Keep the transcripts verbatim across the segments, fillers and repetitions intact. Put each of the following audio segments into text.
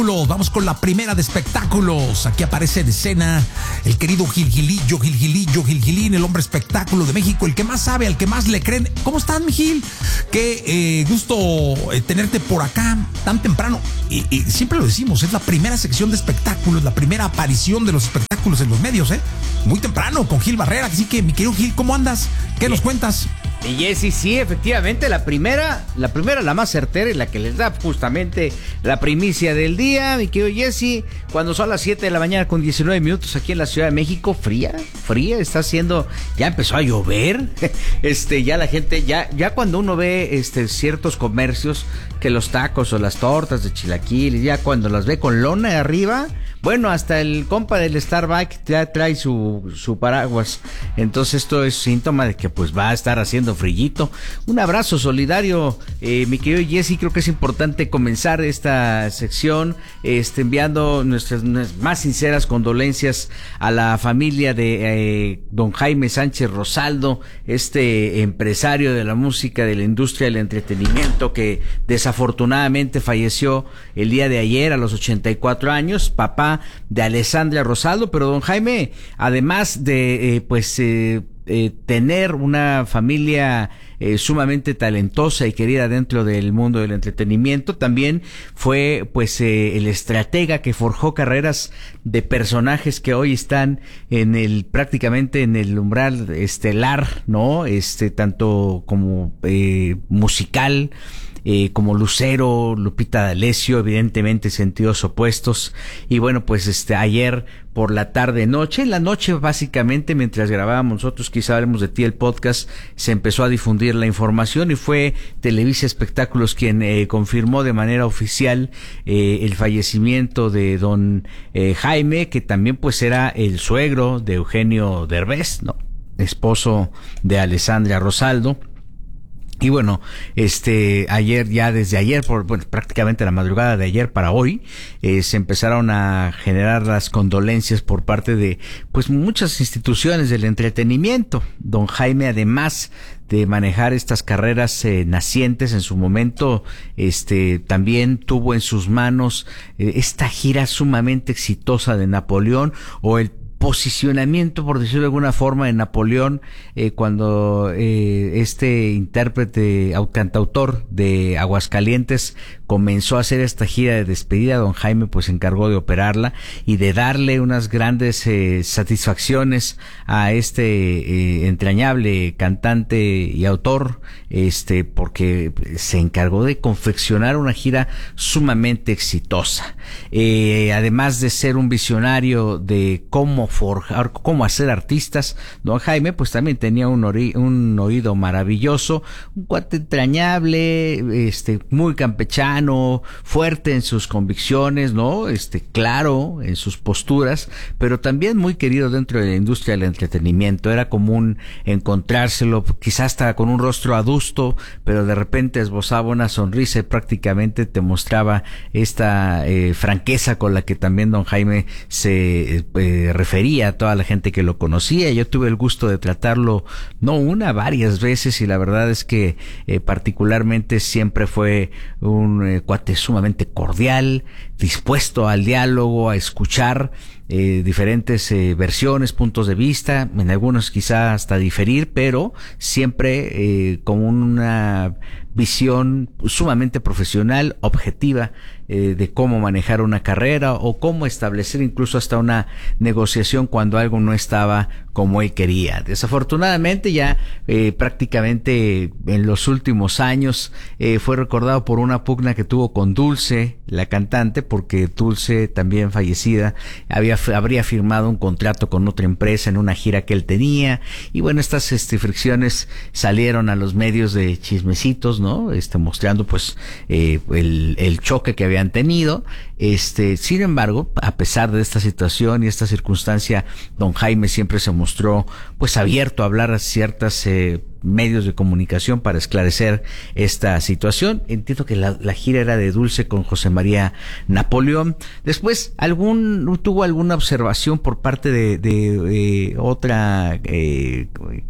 Vamos con la primera de espectáculos. Aquí aparece en escena el querido Gilgilillo, Gilgilillo, Gilgilín, el hombre espectáculo de México, el que más sabe, al que más le creen. ¿Cómo están, mi Gil? Qué eh, gusto eh, tenerte por acá tan temprano. Y, y siempre lo decimos, es la primera sección de espectáculos, la primera aparición de los espectáculos en los medios, ¿eh? Muy temprano, con Gil Barrera. Así que, mi querido Gil, ¿cómo andas? ¿Qué nos cuentas? Y Jessy, sí, efectivamente, la primera, la primera, la más certera y la que les da justamente la primicia del día, mi querido Jessy, cuando son las siete de la mañana con diecinueve minutos aquí en la Ciudad de México, fría, fría, está haciendo, ya empezó a llover, este, ya la gente, ya, ya cuando uno ve, este, ciertos comercios, que los tacos o las tortas de chilaquiles, ya cuando las ve con lona de arriba, bueno, hasta el compa del Starbucks ya trae su, su paraguas. Entonces esto es síntoma de que pues va a estar haciendo frillito. Un abrazo solidario, eh, mi querido Jessy. Creo que es importante comenzar esta sección este, enviando nuestras, nuestras más sinceras condolencias a la familia de eh, don Jaime Sánchez Rosaldo, este empresario de la música, de la industria del entretenimiento, que desafortunadamente falleció el día de ayer a los ochenta y cuatro años, papá de Alessandra Rosaldo. Pero don Jaime, además de eh, pues eh, eh, tener una familia eh, sumamente talentosa y querida dentro del mundo del entretenimiento, también fue pues eh, el estratega que forjó carreras de personajes que hoy están en el prácticamente en el umbral estelar, ¿no? Este tanto como eh, musical, Eh, como Lucero, Lupita D'Alessio, evidentemente sentidos opuestos. Y bueno, pues este ayer por la tarde noche, en la noche básicamente, mientras grabábamos nosotros, quizá hablemos de ti, el podcast, se empezó a difundir la información y fue Televisa Espectáculos quien eh, confirmó de manera oficial eh, el fallecimiento de don eh, Jaime, que también pues era el suegro de Eugenio Derbez, ¿no? Esposo de Alessandra Rosaldo. Y bueno, este, ayer, ya desde ayer, por, bueno, prácticamente la madrugada de ayer para hoy, eh, se empezaron a generar las condolencias por parte de, pues, muchas instituciones del entretenimiento. Don Jaime, además de manejar estas carreras eh, nacientes en su momento, este, también tuvo en sus manos eh, esta gira sumamente exitosa de Napoleón, o el posicionamiento, por decirlo de alguna forma, de Napoleón, eh, cuando eh, este intérprete, cantautor de Aguascalientes, comenzó a hacer esta gira de despedida. Don Jaime pues se encargó de operarla y de darle unas grandes eh, satisfacciones a este eh, entrañable cantante y autor, este, porque se encargó de confeccionar una gira sumamente exitosa. Eh, además de ser un visionario de cómo forjar, cómo hacer artistas, don Jaime pues también tenía un, ori- un oído maravilloso, un cuate entrañable, este, muy campechano, fuerte en sus convicciones, ¿no? Este, claro en sus posturas, pero también muy querido dentro de la industria del entretenimiento. Era común encontrárselo, quizás hasta con un rostro adusto, pero de repente esbozaba una sonrisa y prácticamente te mostraba esta eh, franqueza con la que también don Jaime se eh, refería a toda la gente que lo conocía. Yo tuve el gusto de tratarlo no una, varias veces, y la verdad es que eh, particularmente siempre fue un eh, cuate sumamente cordial, dispuesto al diálogo, a escuchar eh, diferentes eh, versiones, puntos de vista, en algunos quizá hasta diferir, pero siempre eh, con una visión sumamente profesional, objetiva, eh, de cómo manejar una carrera o cómo establecer incluso hasta una negociación cuando algo no estaba como él quería. Desafortunadamente ya eh, prácticamente en los últimos años eh, fue recordado por una pugna que tuvo con Dulce, la cantante, porque Dulce, también fallecida, había habría firmado un contrato con otra empresa en una gira que él tenía, y bueno, estas este, fricciones salieron a los medios de chismecitos, ¿no? Este, mostrando pues eh, el, el choque que habían tenido. Este, sin embargo, a pesar de esta situación y esta circunstancia, don Jaime siempre se mostró pues abierto a hablar a ciertas eh, medios de comunicación para esclarecer esta situación. Entiendo que la, la gira era de Dulce con José María Napoleón. Después, algún tuvo alguna observación por parte de, de, de otra eh,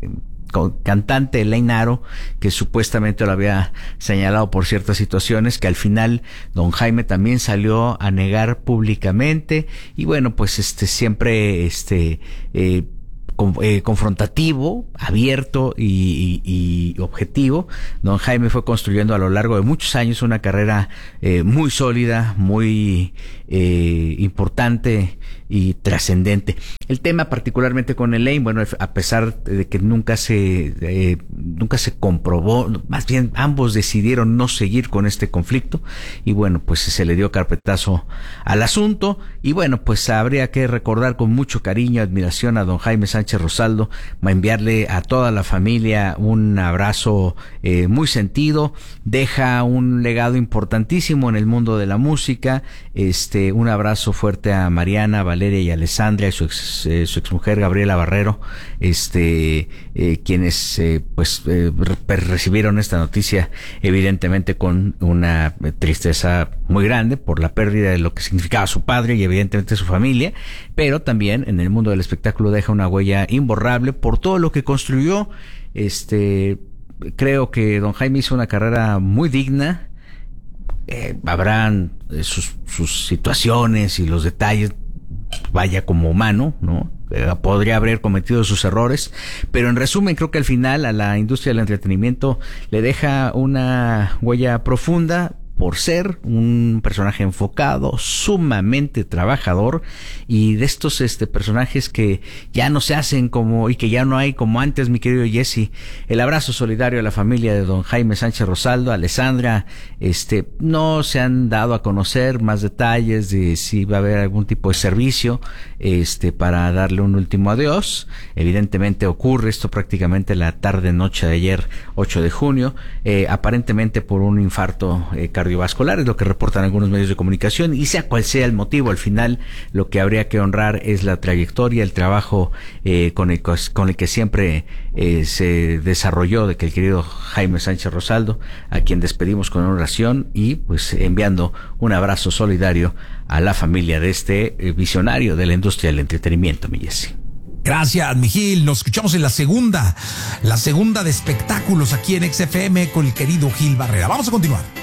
cantante Elaine Aro, que supuestamente lo había señalado por ciertas situaciones, que al final don Jaime también salió a negar públicamente, y bueno, pues este siempre este eh, Eh, confrontativo, abierto y, y, y objetivo. Don Jaime fue construyendo a lo largo de muchos años una carrera eh, muy sólida, muy eh, importante y trascendente. El tema particularmente con Elaine, bueno, a pesar de que nunca se eh, nunca se comprobó, más bien ambos decidieron no seguir con este conflicto, y bueno, pues se le dio carpetazo al asunto, y bueno, pues habría que recordar con mucho cariño, admiración a don Jaime Sánchez Rosaldo, va a enviarle a toda la familia un abrazo eh, muy sentido. Deja un legado importantísimo en el mundo de la música. Este, un abrazo fuerte a Mariana, Valeria y Alessandra, y su ex, eh, su exmujer Gabriela Barrero, este, eh, quienes eh, pues eh, re recibieron esta noticia evidentemente con una tristeza muy grande por la pérdida de lo que significaba su padre y evidentemente su familia, pero también en el mundo del espectáculo deja una huella imborrable por todo lo que construyó. Este, creo que don Jaime hizo una carrera muy digna. Eh, habrán eh, sus, sus situaciones y los detalles, vaya, como humano, ¿no? Eh, podría haber cometido sus errores, pero en resumen creo que al final a la industria del entretenimiento le deja una huella profunda por ser un personaje enfocado, sumamente trabajador, y de estos este personajes que ya no se hacen como, y que ya no hay como antes, mi querido Jesse. El abrazo solidario a la familia de don Jaime Sánchez Rosaldo, Alessandra. Este, no se han dado a conocer más detalles de si va a haber algún tipo de servicio este para darle un último adiós. Evidentemente ocurre esto prácticamente la tarde noche de ayer, ocho de junio, eh, aparentemente por un infarto eh, cardiovascular, es lo que reportan algunos medios de comunicación, y sea cual sea el motivo, al final lo que habría que honrar es la trayectoria, el trabajo eh, con, el, con el que siempre eh, se desarrolló de que el querido Jaime Sánchez Rosaldo, a quien despedimos con una oración y pues enviando un abrazo solidario a la familia de este eh, visionario de la industria del entretenimiento, mi Jesse. Gracias, Miguel. Nos escuchamos en la segunda, la segunda de espectáculos aquí en X F M con el querido Gil Barrera. Vamos a continuar.